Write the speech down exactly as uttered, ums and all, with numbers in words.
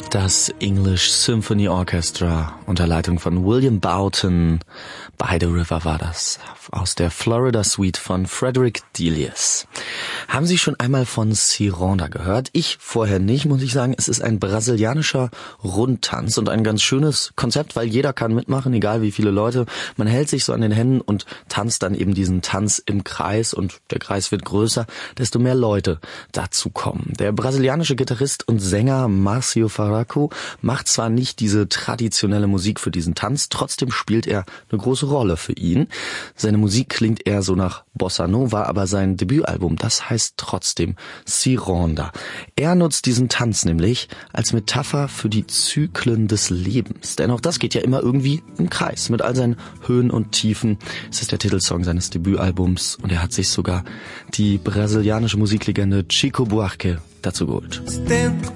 Das English Symphony Orchestra unter Leitung von William Boughton. By the River war das, aus der Florida Suite von Frederick Delius. Haben Sie schon einmal von Ciranda gehört? Ich vorher nicht, muss ich sagen. Es ist ein brasilianischer Rundtanz und ein ganz schönes Konzept, weil jeder kann mitmachen, egal wie viele Leute. Man hält sich so an den Händen und tanzt dann eben diesen Tanz im Kreis und der Kreis wird größer, desto mehr Leute dazu kommen. Der brasilianische Gitarrist und Sänger Márcio Faraco macht zwar nicht diese traditionelle Musik für diesen Tanz, trotzdem spielt er eine große Rolle für ihn. Seine Musik klingt eher so nach Bossa Nova, aber sein Debütalbum, das heißt trotzdem Ciranda. Er nutzt diesen Tanz nämlich als Metapher für die Zyklen des Lebens. Denn auch das geht ja immer irgendwie im Kreis, mit all seinen Höhen und Tiefen. Es ist der Titelsong seines Debütalbums und er hat sich sogar die brasilianische Musiklegende Chico Buarque dazu geholt.